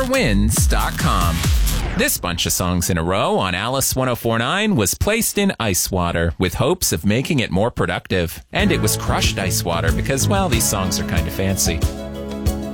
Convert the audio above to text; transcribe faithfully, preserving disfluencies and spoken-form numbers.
winds dot com. This bunch of songs in a row on Alice ten forty-nine was placed in ice water with hopes of making it more productive. And it was crushed ice water because, well, these songs are kind of fancy.